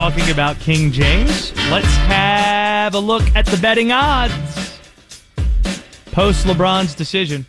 Talking about King James, let's have a look at the betting odds. Post LeBron's decision,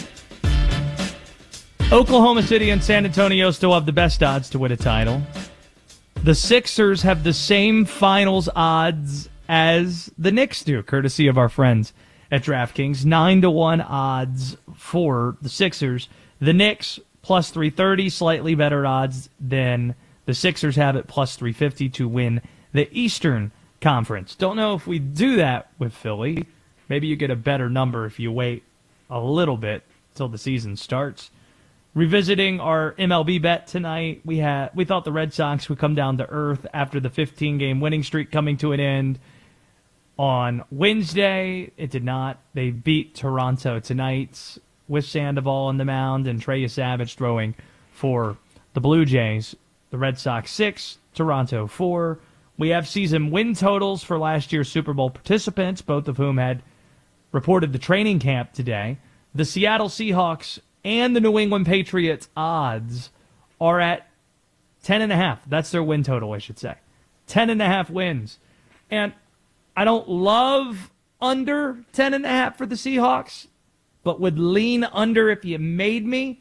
Oklahoma City and San Antonio still have the best odds to win a title. The Sixers have the same finals odds as the Knicks do, courtesy of our friends at DraftKings. 9-1 odds for the Sixers. The Knicks plus 330, slightly better odds than the Sixers have at plus 350 to win the Eastern Conference. Don't know if we do that with Philly. Maybe you get a better number if you wait a little bit till the season starts. Revisiting our MLB bet tonight, we thought the Red Sox would come down to earth after the 15-game winning streak coming to an end on Wednesday. It did not. They beat Toronto tonight with Sandoval on the mound and Trey Savage throwing for the Blue Jays. The Red Sox 6, Toronto 4. We have season win totals for last year's Super Bowl participants, both of whom had reported the training camp today. The Seattle Seahawks and the New England Patriots odds are at 10.5. That's their win total, I should say. 10.5 wins. And I don't love under 10.5 for the Seahawks, but would lean under if you made me.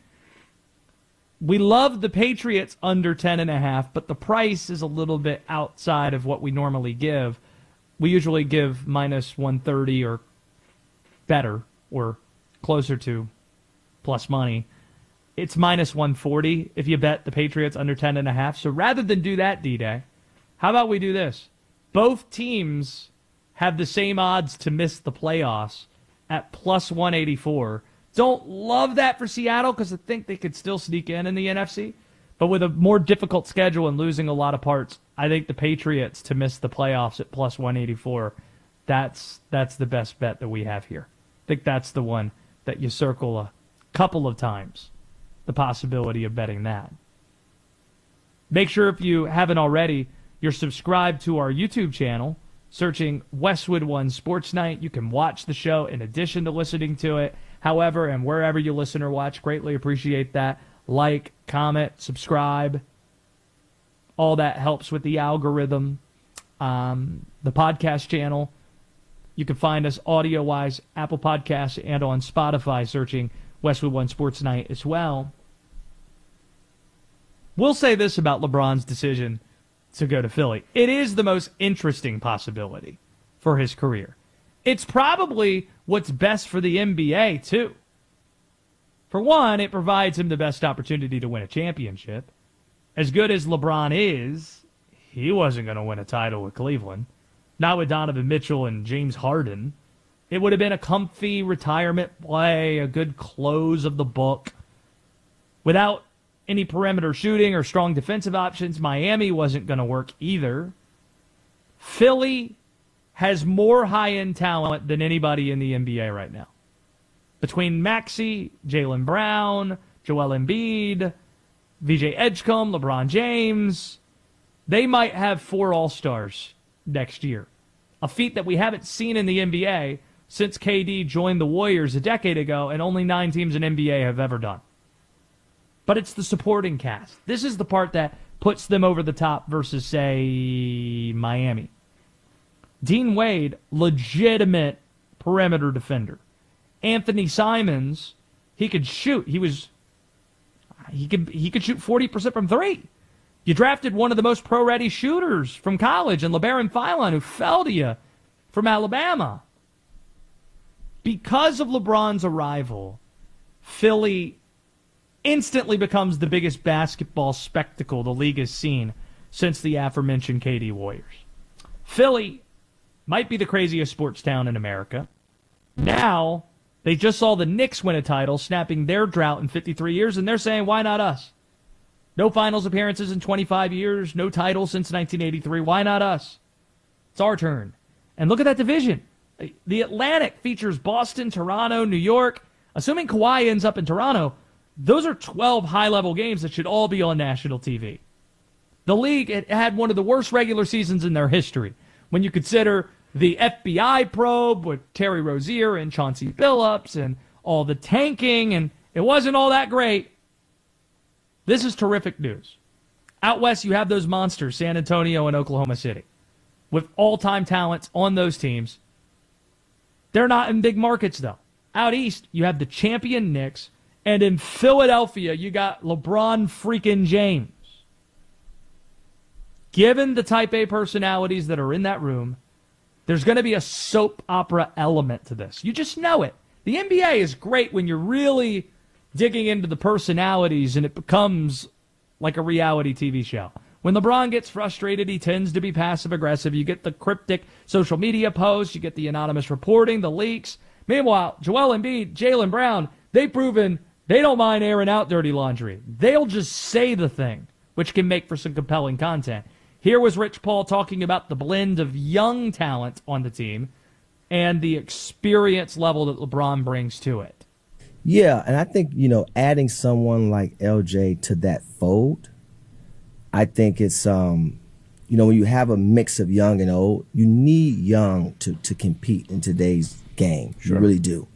We love the Patriots under 10.5, but the price is a little bit outside of what we normally give. We usually give minus 130 or better, or closer to plus money. It's minus 140 if you bet the Patriots under 10.5. So rather than do that, D-Day, how about we do this? Both teams have the same odds to miss the playoffs at plus 184. Don't love that for Seattle because I think they could still sneak in the NFC. But with a more difficult schedule and losing a lot of parts, I think the Patriots to miss the playoffs at plus 184, that's the best bet that we have here. I think that's the one that you circle a couple of times, the possibility of betting that. Make sure if you haven't already, you're subscribed to our YouTube channel, searching Westwood One Sports Night. You can watch the show in addition to listening to it. However, and wherever you listen or watch, greatly appreciate that. Like, comment, subscribe. All that helps with the algorithm. The podcast channel, you can find us audio-wise, Apple Podcasts, and on Spotify, searching Westwood One Sports Night as well. We'll say this about LeBron's decision to go to Philly. It is the most interesting possibility for his career. It's probably what's best for the NBA, too. For one, it provides him the best opportunity to win a championship. As good as LeBron is, he wasn't going to win a title with Cleveland. Not with Donovan Mitchell and James Harden. It would have been a comfy retirement play, a good close of the book. Without any perimeter shooting or strong defensive options, Miami wasn't going to work either. Philly has more high-end talent than anybody in the NBA right now. Between Maxey, Jaylen Brown, Joel Embiid, VJ Edgecombe, LeBron James, they might have 4 All-Stars next year. A feat that we haven't seen in the NBA since KD joined the Warriors a decade ago, and only 9 teams in NBA have ever done. But it's the supporting cast. This is the part that puts them over the top versus, say, Miami. Dean Wade, legitimate perimeter defender. Anthony Simons, he could shoot. He could shoot 40% from 3. You drafted one of the most pro-ready shooters from college, and LeBaron Philon, who fell to you from Alabama. Because of LeBron's arrival, Philly instantly becomes the biggest basketball spectacle the league has seen since the aforementioned KD Warriors. Philly might be the craziest sports town in America. Now, they just saw the Knicks win a title, snapping their drought in 53 years, and they're saying, why not us? No finals appearances in 25 years, no title since 1983. Why not us? It's our turn. And look at that division. The Atlantic features Boston, Toronto, New York. Assuming Kawhi ends up in Toronto, those are 12 high-level games that should all be on national TV. The league had one of the worst regular seasons in their history. When you consider the FBI probe with Terry Rozier and Chauncey Billups and all the tanking, and it wasn't all that great. This is terrific news. Out west, you have those monsters, San Antonio and Oklahoma City, with all-time talents on those teams. They're not in big markets, though. Out east, you have the champion Knicks, and in Philadelphia, you got LeBron freaking James. Given the type A personalities that are in that room, there's going to be a soap opera element to this. You just know it. The NBA is great when you're really digging into the personalities and it becomes like a reality TV show. When LeBron gets frustrated, he tends to be passive-aggressive. You get the cryptic social media posts. You get the anonymous reporting, the leaks. Meanwhile, Joel Embiid, Jaylen Brown, they've proven they don't mind airing out dirty laundry. They'll just say the thing, which can make for some compelling content. Here was Rich Paul talking about the blend of young talent on the team and the experience level that LeBron brings to it. Yeah, and I think, adding someone like LJ to that fold, I think it's, when you have a mix of young and old, you need young to compete in today's game. Sure. You really do.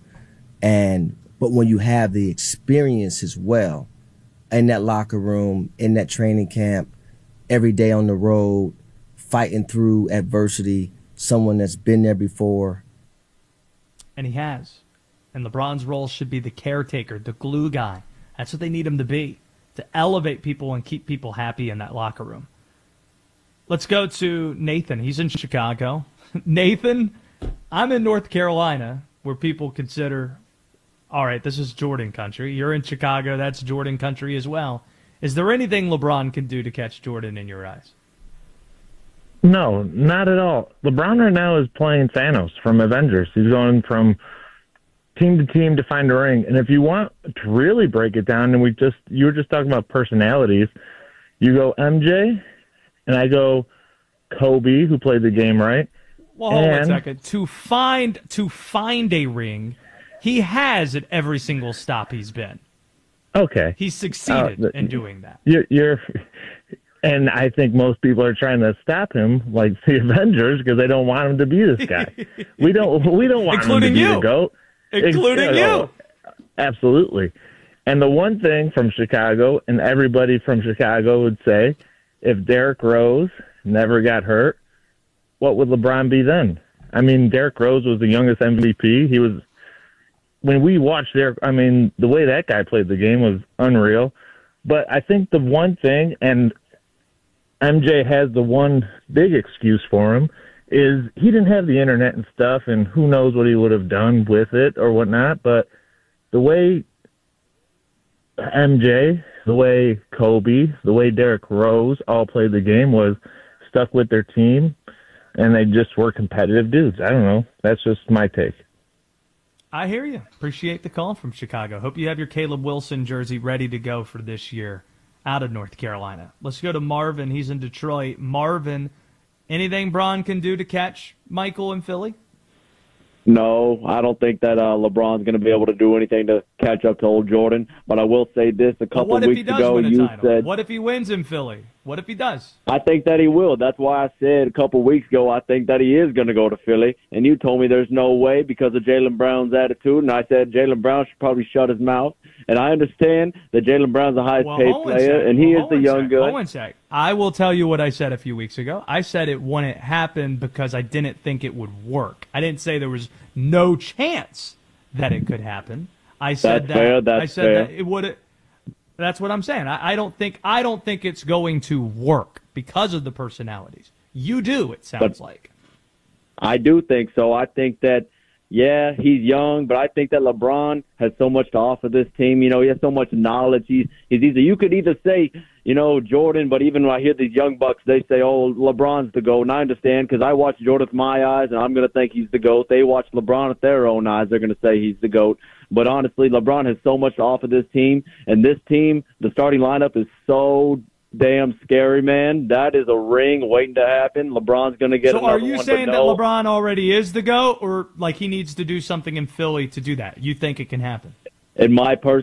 But when you have the experience as well, in that locker room, in that training camp, every day on the road, fighting through adversity, someone that's been there before. And he has. And LeBron's role should be the caretaker, the glue guy. That's what they need him to be, to elevate people and keep people happy in that locker room. Let's go to Nathan. He's in Chicago. Nathan, I'm in North Carolina, where people consider, all right, this is Jordan country. You're in Chicago. That's Jordan country as well. Is there anything LeBron can do to catch Jordan in your eyes? No, not at all. LeBron right now is playing Thanos from Avengers. He's going from team to team to find a ring. And if you want to really break it down, and you were just talking about personalities, you go MJ, and I go Kobe, who played the game right. Well, hold on a second. To find a ring, he has at every single stop he's been. Okay. He's succeeded in doing that. And I think most people are trying to stop him, like the Avengers, because they don't want him to be this guy. We don't want him to be the GOAT. Including you. Absolutely. And the one thing from Chicago, and everybody from Chicago would say, if Derrick Rose never got hurt, what would LeBron be then? I mean, Derrick Rose was the youngest MVP. He was, when we watched the way that guy played the game was unreal. But I think the one thing, and MJ has the one big excuse for him, is he didn't have the internet and stuff, and who knows what he would have done with it or whatnot. But the way MJ, the way Kobe, the way Derrick Rose all played the game was stuck with their team, and they just were competitive dudes. I don't know. That's just my take. I hear you. Appreciate the call from Chicago. Hope you have your Caleb Wilson jersey ready to go for this year out of North Carolina. Let's go to Marvin. He's in Detroit. Marvin, anything Bron can do to catch Michael in Philly? No, I don't think that LeBron's going to be able to do anything to catch up to old Jordan. But I will say this: a couple of weeks ago, you said, "What if he wins in Philly? What if he does?" I think that he will. That's why I said a couple of weeks ago I think that he is going to go to Philly. And you told me there's no way because of Jaylen Brown's attitude. And I said Jaylen Brown should probably shut his mouth. And I understand that Jaylen Brown's the highest paid player, and he is the young gun. Hold on a sec. I will tell you what I said a few weeks ago. I said it wouldn't happen because I didn't think it would work. I didn't say there was no chance that it could happen. I said that it would. That's what I'm saying. I don't think it's going to work because of the personalities. You do, it sounds like. I do think so. I think that, yeah, he's young, but I think that LeBron has so much to offer this team. You know, he has so much knowledge. You could either say, Jordan, but even when I hear these young bucks, they say, oh, LeBron's the GOAT. And I understand because I watch Jordan with my eyes, and I'm going to think he's the GOAT. They watch LeBron with their own eyes. They're going to say he's the GOAT. But honestly, LeBron has so much to offer this team. And this team, the starting lineup is so damn scary, man. That is a ring waiting to happen. LeBron's going to get another one. So are you saying that LeBron already is the GOAT, or like he needs to do something in Philly to do that? You think it can happen? In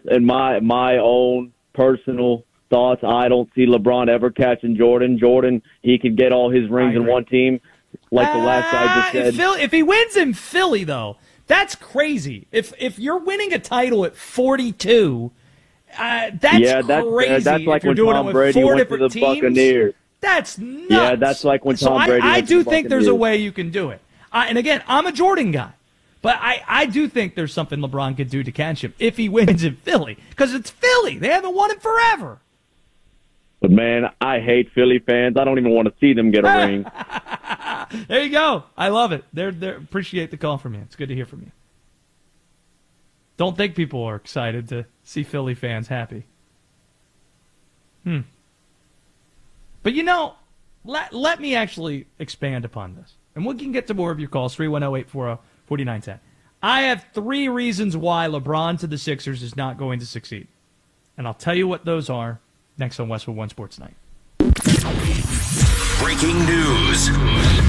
my own personal thoughts, I don't see LeBron ever catching Jordan. Jordan, he could get all his rings in one team, like the last guy just said. If he wins in Philly, though, that's crazy. If you're winning a title at 42, That's crazy. That's like if you're when doing Tom it with Brady four went to different the teams. Buccaneers. That's nuts. Yeah, that's like when Tom Brady I went to do the think there's a Buccaneers. way you can do it. And again, I'm a Jordan guy. But I do think there's something LeBron could do to catch him if he wins in Philly. Because it's Philly. They haven't won it forever. But, man, I hate Philly fans. I don't even want to see them get a ring. There you go. I love it. They're appreciate the call from you. It's good to hear from you. Don't think people are excited to see Philly fans happy. But, let me actually expand upon this. And we can get to more of your calls, 310-840-4910. I have 3 reasons why LeBron to the Sixers is not going to succeed. And I'll tell you what those are next on Westwood One Sports Night. Breaking news.